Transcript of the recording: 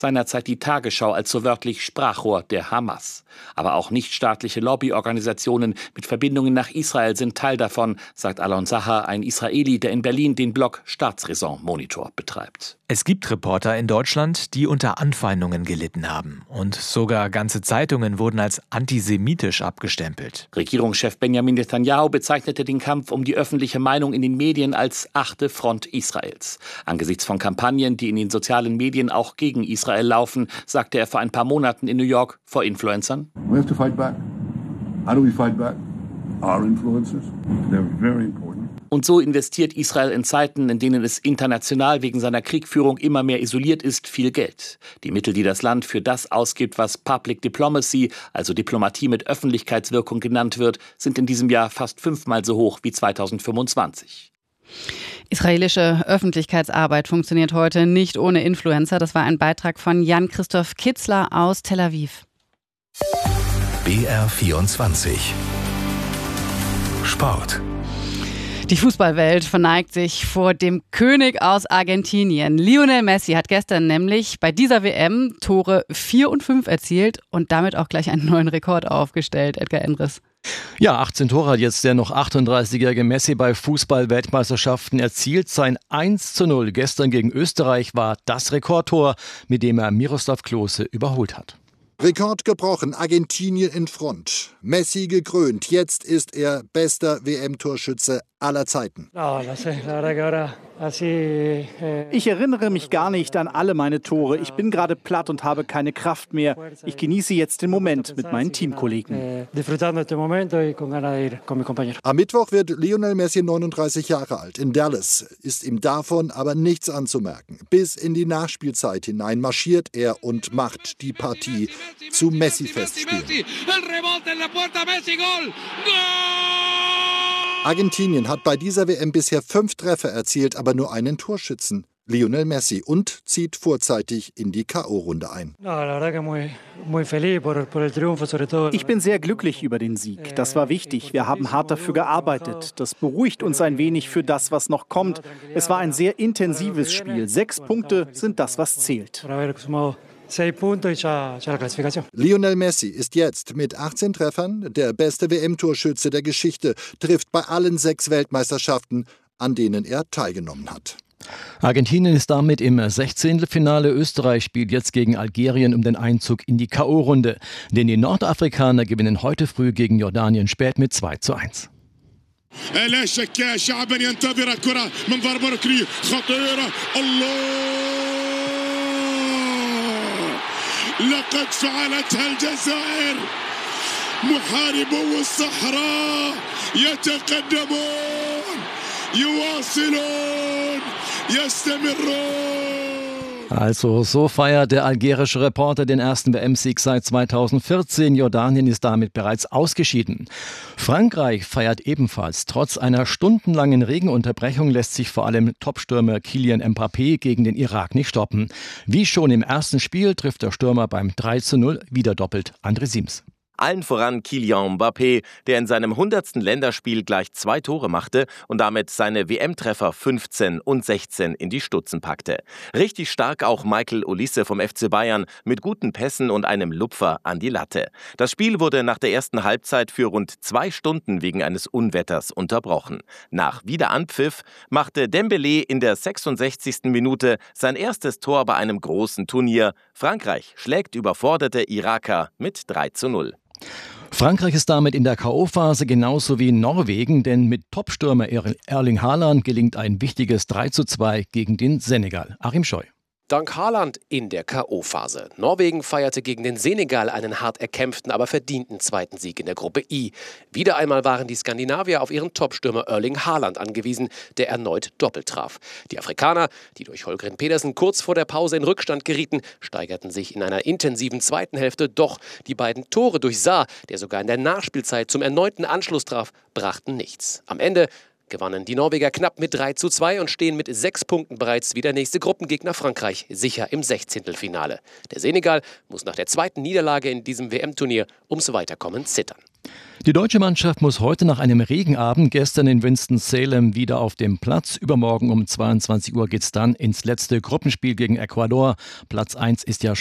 Seinerzeit die Tagesschau als so wörtlich Sprachrohr der Hamas. Aber auch nichtstaatliche Lobbyorganisationen mit Verbindungen nach Israel sind Teil davon, sagt Alon Sahar, ein Israeli, der in Berlin den Blog Staatsräson Monitor betreibt. Es gibt Reporter in Deutschland, die unter Anfeindungen gelitten haben. Und sogar ganze Zeitungen wurden als antisemitisch abgestempelt. Regierungschef Benjamin Netanyahu bezeichnete den Kampf um die öffentliche Meinung in den Medien als 8. Front Israels. Angesichts von Kampagnen, die in den sozialen Medien auch gegen Israel laufen, sagte er vor ein paar Monaten in New York vor Influencern: We have to fight back. How do we fight back? Our influencers. They're very important. Und so investiert Israel in Zeiten, in denen es international wegen seiner Kriegführung immer mehr isoliert ist, viel Geld. Die Mittel, die das Land für das ausgibt, was Public Diplomacy, also Diplomatie mit Öffentlichkeitswirkung genannt wird, sind in diesem Jahr fast 5-mal so hoch wie 2025. Israelische Öffentlichkeitsarbeit funktioniert heute nicht ohne Influencer. Das war ein Beitrag von Jan-Christoph Kitzler aus Tel Aviv. BR24 Sport. Die Fußballwelt verneigt sich vor dem König aus Argentinien. Lionel Messi hat gestern nämlich bei dieser WM Tore 4 und 5 erzielt und damit auch gleich einen neuen Rekord aufgestellt. Edgar Endres. Ja, 18 Tore hat jetzt der noch 38-jährige Messi bei Fußball-Weltmeisterschaften erzielt. Sein 1:0 gestern gegen Österreich war das Rekordtor, mit dem er Miroslav Klose überholt hat. Rekord gebrochen, Argentinien in Front. Messi gekrönt, jetzt ist er bester WM-Torschütze aller Zeiten. Ich erinnere mich gar nicht an alle meine Tore. Ich bin gerade platt und habe keine Kraft mehr. Ich genieße jetzt den Moment mit meinen Teamkollegen. Am Mittwoch wird Lionel Messi 39 Jahre alt. In Dallas ist ihm davon aber nichts anzumerken. Bis in die Nachspielzeit hinein marschiert er und macht die Partie zu Messi-Festspielen. Argentinien hat bei dieser WM bisher 5 Treffer erzielt, aber nur einen Torschützen, Lionel Messi, und zieht vorzeitig in die K.O.-Runde ein. Ich bin sehr glücklich über den Sieg. Das war wichtig. Wir haben hart dafür gearbeitet. Das beruhigt uns ein wenig für das, was noch kommt. Es war ein sehr intensives Spiel. 6 Punkte sind das, was zählt. Lionel Messi ist jetzt mit 18 Treffern der beste WM-Torschütze der Geschichte, trifft bei allen 6 Weltmeisterschaften, an denen er teilgenommen hat. Argentinien ist damit im 16. Finale. Österreich spielt jetzt gegen Algerien um den Einzug in die K.O.-Runde. Denn die Nordafrikaner gewinnen heute früh gegen Jordanien spät mit 2:1. لقد فعلتها الجزائر محاربو الصحراء يتقدمون يواصلون يستمرون. Also so feiert der algerische Reporter den ersten WM-Sieg seit 2014. Jordanien ist damit bereits ausgeschieden. Frankreich feiert ebenfalls. Trotz einer stundenlangen Regenunterbrechung lässt sich vor allem Topstürmer Kylian Mbappé gegen den Irak nicht stoppen. Wie schon im ersten Spiel trifft der Stürmer beim 3:0 wieder doppelt André Siems. Allen voran Kylian Mbappé, der in seinem 100. Länderspiel gleich 2 Tore machte und damit seine WM-Treffer 15 und 16 in die Stutzen packte. Richtig stark auch Michael Olise vom FC Bayern mit guten Pässen und einem Lupfer an die Latte. Das Spiel wurde nach der ersten Halbzeit für rund 2 Stunden wegen eines Unwetters unterbrochen. Nach Wiederanpfiff machte Dembélé in der 66. Minute sein erstes Tor bei einem großen Turnier. Frankreich schlägt überforderte Iraker mit 3:0. Frankreich ist damit in der K.O.-Phase genauso wie Norwegen, denn mit Topstürmer Erling Haaland gelingt ein wichtiges 3:2 gegen den Senegal. Achim Scheu. Dank Haaland in der K.O.-Phase. Norwegen feierte gegen den Senegal einen hart erkämpften, aber verdienten zweiten Sieg in der Gruppe I. Wieder einmal waren die Skandinavier auf ihren Topstürmer Erling Haaland angewiesen, der erneut doppelt traf. Die Afrikaner, die durch Holgren Pedersen kurz vor der Pause in Rückstand gerieten, steigerten sich in einer intensiven zweiten Hälfte. Doch die beiden Tore durch Sarr, der sogar in der Nachspielzeit zum erneuten Anschluss traf, brachten nichts. Am Ende gewannen die Norweger knapp mit 3:2 und stehen mit 6 Punkten bereits wie der nächste Gruppengegner Frankreich sicher im 16. Der Senegal muss nach der zweiten Niederlage in diesem WM-Turnier ums Weiterkommen zittern. Die deutsche Mannschaft muss heute nach einem Regenabend gestern in Winston-Salem wieder auf dem Platz. Übermorgen um 22 Uhr geht's dann ins letzte Gruppenspiel gegen Ecuador. Platz 1 ist ja